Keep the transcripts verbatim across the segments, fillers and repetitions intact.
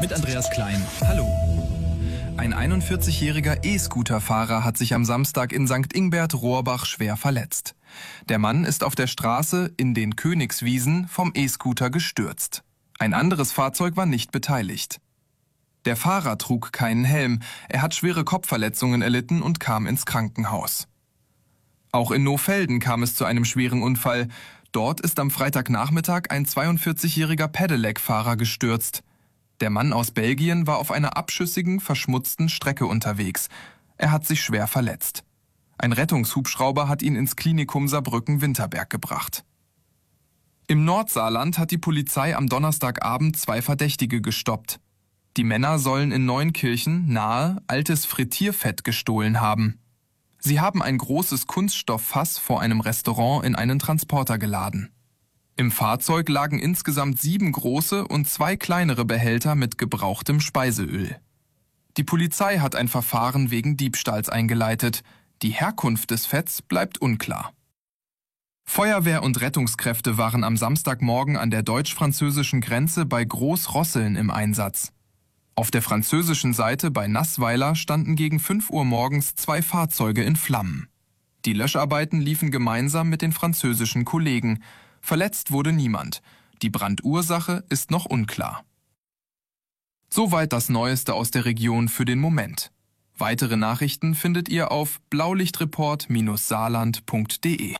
mit Andreas Klein. Hallo. Ein einundvierzigjähriger E-Scooter-Fahrer hat sich am Samstag in Sankt Ingbert-Rohrbach schwer verletzt. Der Mann ist auf der Straße in den Königswiesen vom E-Scooter gestürzt. Ein anderes Fahrzeug war nicht beteiligt. Der Fahrer trug keinen Helm, er hat schwere Kopfverletzungen erlitten und kam ins Krankenhaus. Auch in Nohfelden kam es zu einem schweren Unfall. Dort ist am Freitagnachmittag ein zweiundvierzigjähriger Pedelec-Fahrer gestürzt. Der Mann aus Belgien war auf einer abschüssigen, verschmutzten Strecke unterwegs. Er hat sich schwer verletzt. Ein Rettungshubschrauber hat ihn ins Klinikum Saarbrücken-Winterberg gebracht. Im Nordsaarland hat die Polizei am Donnerstagabend zwei Verdächtige gestoppt. Die Männer sollen in Neunkirchen nahe altes Frittierfett gestohlen haben. Sie haben ein großes Kunststofffass vor einem Restaurant in einen Transporter geladen. Im Fahrzeug lagen insgesamt sieben große und zwei kleinere Behälter mit gebrauchtem Speiseöl. Die Polizei hat ein Verfahren wegen Diebstahls eingeleitet. Die Herkunft des Fetts bleibt unklar. Feuerwehr und Rettungskräfte waren am Samstagmorgen an der deutsch-französischen Grenze bei Großrosseln im Einsatz. Auf der französischen Seite bei Nassweiler standen gegen fünf Uhr morgens zwei Fahrzeuge in Flammen. Die Löscharbeiten liefen gemeinsam mit den französischen Kollegen. Verletzt wurde niemand. Die Brandursache ist noch unklar. Soweit das Neueste aus der Region für den Moment. Weitere Nachrichten findet ihr auf blaulichtreport Saarland punkt de.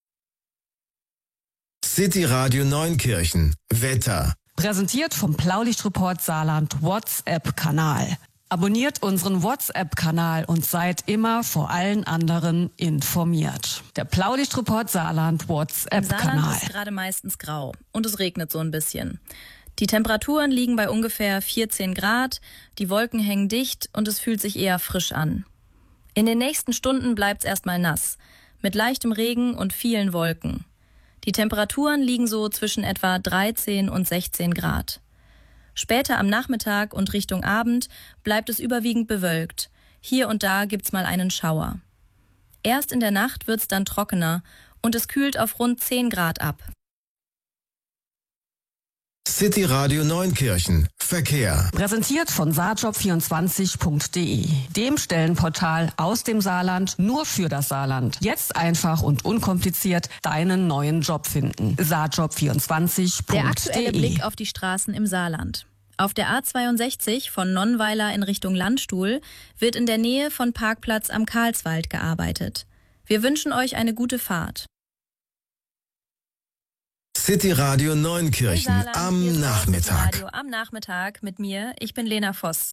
City Radio Neunkirchen. Wetter. Präsentiert vom Blaulichtreport Saarland WhatsApp-Kanal. Abonniert unseren WhatsApp-Kanal und seid immer vor allen anderen informiert. Der Blaulichtreport Saarland WhatsApp-Kanal. Saarland ist gerade meistens grau und es regnet so ein bisschen. Die Temperaturen liegen bei ungefähr vierzehn Grad, die Wolken hängen dicht und es fühlt sich eher frisch an. In den nächsten Stunden bleibt es erstmal nass, mit leichtem Regen und vielen Wolken. Die Temperaturen liegen so zwischen etwa dreizehn und sechzehn Grad. Später am Nachmittag und Richtung Abend bleibt es überwiegend bewölkt. Hier und da gibt's mal einen Schauer. Erst in der Nacht wird's dann trockener und es kühlt auf rund zehn Grad ab. City Radio Neunkirchen. Verkehr. Präsentiert von saarjob vierundzwanzig punkt de, dem Stellenportal aus dem Saarland nur für das Saarland. Jetzt einfach und unkompliziert deinen neuen Job finden. saarjob vierundzwanzig punkt de. Der aktuelle Blick auf die Straßen im Saarland. Auf der A zweiundsechzig von Nonnweiler in Richtung Landstuhl wird in der Nähe von Parkplatz am Karlswald gearbeitet. Wir wünschen euch eine gute Fahrt. City Radio Neunkirchen Saarland, am Nachmittag. Radio am Nachmittag mit mir, ich bin Lena Voss.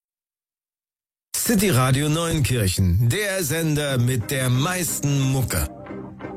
City Radio Neunkirchen, der Sender mit der meisten Mucke.